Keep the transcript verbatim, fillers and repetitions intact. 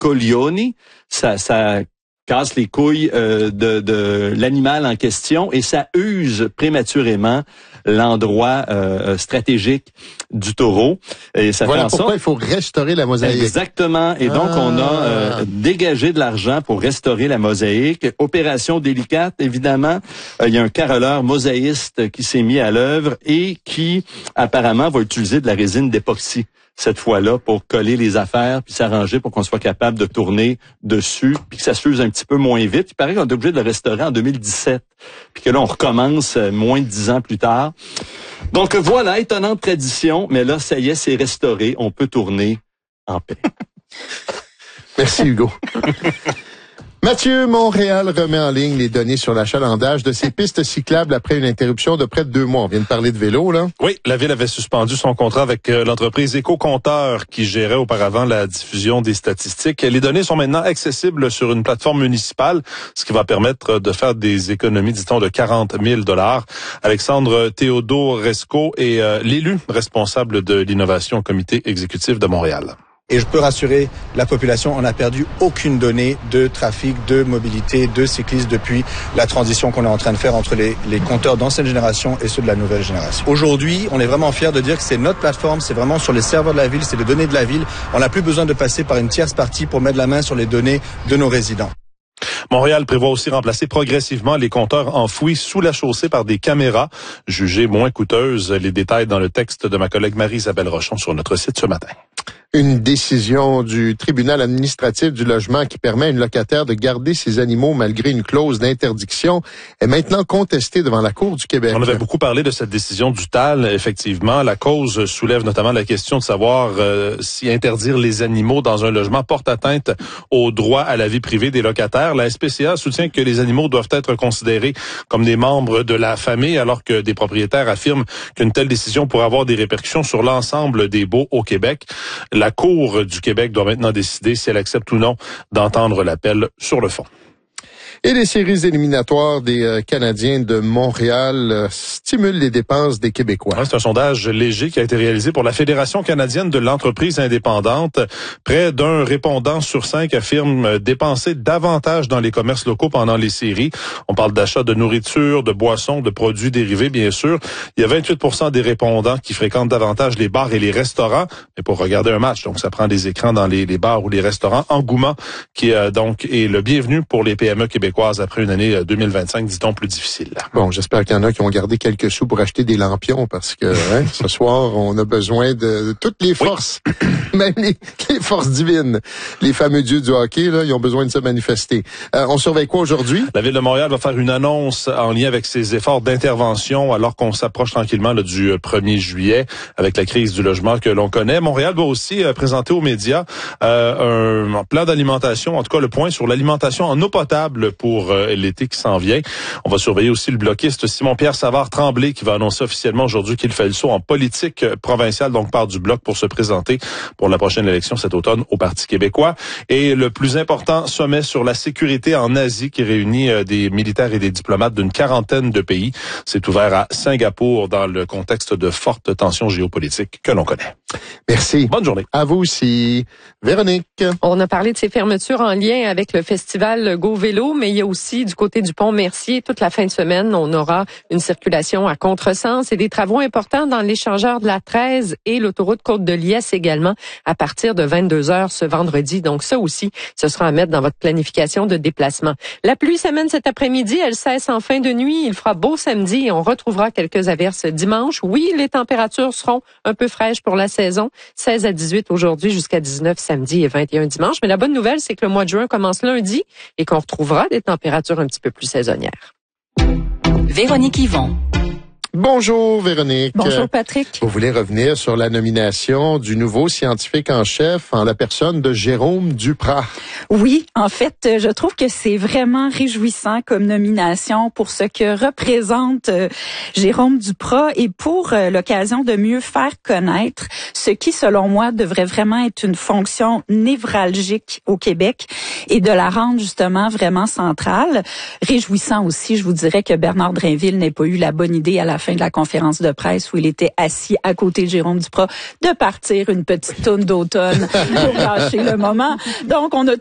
colioni. Ça, ça casse les couilles euh, de, de l'animal en question et ça use prématurément l'endroit euh, stratégique du taureau. Et ça voilà fait en pourquoi sorte... il faut restaurer la mosaïque. Exactement. Et donc, ah. on a euh, dégagé de l'argent pour restaurer la mosaïque. Opération délicate, évidemment. Euh, il y a un caroleur mosaïste qui s'est mis à l'œuvre et qui, apparemment, va utiliser de la résine d'époxy cette fois-là pour coller les affaires puis s'arranger pour qu'on soit capable de tourner dessus puis que ça s'use un petit peu moins vite. Il paraît qu'on est obligé de le restaurer en deux mille dix-sept puis que là, on recommence moins de dix ans plus tard. Donc voilà, étonnante tradition, mais là, ça y est, c'est restauré. On peut tourner en paix. Merci, Hugo. Mathieu, Montréal remet en ligne les données sur l'achalandage de ses pistes cyclables après une interruption de près de deux mois. On vient de parler de vélo, là. Oui, la Ville avait suspendu son contrat avec euh, l'entreprise Éco-Compteur qui gérait auparavant la diffusion des statistiques. Les données sont maintenant accessibles sur une plateforme municipale, ce qui va permettre de faire des économies, dit-on, de quarante mille dollars. Alexandre Théodoresco est euh, l'élu responsable de l'innovation au comité exécutif de Montréal. Et je peux rassurer la population, on n'a perdu aucune donnée de trafic, de mobilité, de cyclistes depuis la transition qu'on est en train de faire entre les, les compteurs d'ancienne génération et ceux de la nouvelle génération. Aujourd'hui, on est vraiment fiers de dire que c'est notre plateforme, c'est vraiment sur les serveurs de la ville, c'est les données de la ville. On n'a plus besoin de passer par une tierce partie pour mettre la main sur les données de nos résidents. Montréal prévoit aussi remplacer progressivement les compteurs enfouis sous la chaussée par des caméras jugées moins coûteuses. Les détails dans le texte de ma collègue Marie-Isabelle Rochon sur notre site ce matin. Une décision du tribunal administratif du logement qui permet à une locataire de garder ses animaux malgré une clause d'interdiction est maintenant contestée devant la Cour du Québec. On avait beaucoup parlé de cette décision du T A L. Effectivement, la cause soulève notamment la question de savoir euh, si interdire les animaux dans un logement porte atteinte au droit à la vie privée des locataires. La S P C A soutient que les animaux doivent être considérés comme des membres de la famille, alors que des propriétaires affirment qu'une telle décision pourrait avoir des répercussions sur l'ensemble des baux au Québec. La Cour du Québec doit maintenant décider si elle accepte ou non d'entendre l'appel sur le fond. Et les séries éliminatoires des euh, Canadiens de Montréal euh, stimulent les dépenses des Québécois. Ouais, c'est un sondage léger qui a été réalisé pour la Fédération canadienne de l'entreprise indépendante. Près d'un répondant sur cinq affirme dépenser davantage dans les commerces locaux pendant les séries. On parle d'achat de nourriture, de boissons, de produits dérivés, bien sûr. Il y a vingt-huit pour cent des répondants qui fréquentent davantage les bars et les restaurants, mais pour regarder un match. Donc, ça prend des écrans dans les, les bars ou les restaurants. Engouement qui euh, donc est le bienvenu pour les P M E québécoises après une année deux mille vingt-cinq, dit-on, plus difficile. Bon, j'espère qu'il y en a qui ont gardé quelques sous pour acheter des lampions parce que hein, ce soir, on a besoin de, de toutes les forces, oui. même les, les forces divines. Les fameux dieux du hockey, là, ils ont besoin de se manifester. Euh, on surveille quoi aujourd'hui? La Ville de Montréal va faire une annonce en lien avec ses efforts d'intervention alors qu'on s'approche tranquillement là, du premier juillet avec la crise du logement que l'on connaît. Montréal va aussi euh, présenter aux médias euh, un, un plan d'alimentation, en tout cas le point sur l'alimentation en eau potable pour euh, l'été qui s'en vient. On va surveiller aussi le bloquiste Simon-Pierre Savard-Tremblay qui va annoncer officiellement aujourd'hui qu'il fait le saut en politique provinciale, donc part du bloc pour se présenter pour la prochaine élection cet automne au Parti québécois. Et le plus important sommet sur la sécurité en Asie qui réunit euh, des militaires et des diplomates d'une quarantaine de pays. C'est ouvert à Singapour dans le contexte de fortes tensions géopolitiques que l'on connaît. Merci. Bonne journée. À vous aussi. Véronique. On a parlé de ces fermetures en lien avec le festival Go Vélo, mais il y a aussi du côté du pont Mercier, toute la fin de semaine, on aura une circulation à contresens et des travaux importants dans l'échangeur de la treize et l'autoroute Côte-de-Liesse également à partir de vingt-deux heures ce vendredi. Donc ça aussi, ce sera à mettre dans votre planification de déplacement. La pluie s'amène cet après-midi, elle cesse en fin de nuit. Il fera beau samedi et on retrouvera quelques averses dimanche. Oui, les températures seront un peu fraîches pour la saison. seize à dix-huit aujourd'hui jusqu'à dix-neuf samedi et vingt et un dimanche. Mais la bonne nouvelle, c'est que le mois de juin commence lundi et qu'on retrouvera des températures un petit peu plus saisonnières. Véronique Yvon. Bonjour Véronique. Bonjour Patrick. Vous voulez revenir sur la nomination du nouveau scientifique en chef en la personne de Jérôme Duprat. Oui, en fait, je trouve que c'est vraiment réjouissant comme nomination pour ce que représente euh, Jérôme Duprat et pour euh, l'occasion de mieux faire connaître ce qui, selon moi, devrait vraiment être une fonction névralgique au Québec et de la rendre justement vraiment centrale. Réjouissant aussi, je vous dirais que Bernard Drinville n'ait pas eu la bonne idée à la fin de la conférence de presse où il était assis à côté de Jérôme Duprat de partir une petite toune d'automne pour gâcher le moment. Donc, on a